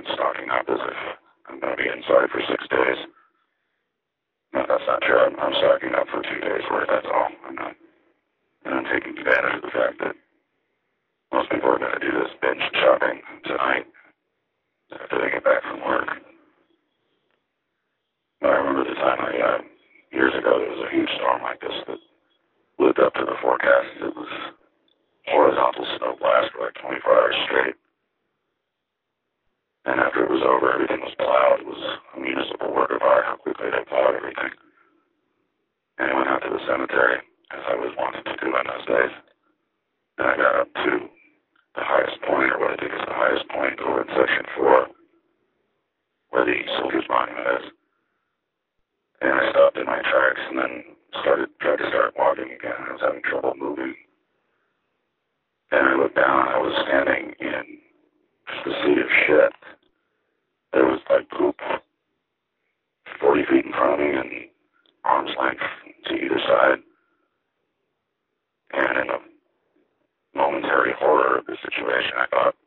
been stocking up as if I'm going to be inside for 6 days. No, that's not true. I'm stocking up for 2 days worth, that's all. I'm taking advantage of the fact that most people are going to do this binge shopping tonight after they get back from work. But I remember the time years ago, there was a huge storm like this that lived up to the forecast. It was horizontal snow blast for like 24 hours straight. And after it was over, everything was plowed. It was a municipal work of art how quickly they plowed everything. And I went out to the cemetery, as I was wanting to do in those days. And I got up to the highest point, or what I think is the highest point over in Section 4, where the Soldiers Monument is. And I stopped in my tracks and then tried to start walking again. I was having trouble moving. And I looked down, I was standing in just a sea of shit. There was like poop 40 feet in front of me and arm's length to either side. And in the momentary horror of the situation, I thought,